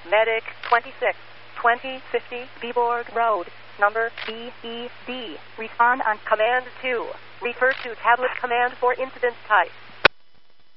Medic 26, 2050 Viborg Road, number BED. Respond on Command 2. Refer to tablet command for incident type.